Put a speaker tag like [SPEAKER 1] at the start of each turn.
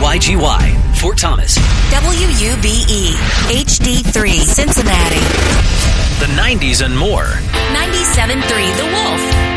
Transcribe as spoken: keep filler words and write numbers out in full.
[SPEAKER 1] Y G Y, Fort Thomas.
[SPEAKER 2] W U B E, H D three, Cincinnati.
[SPEAKER 1] The nineties and more.
[SPEAKER 2] ninety-seven point three The Wolf.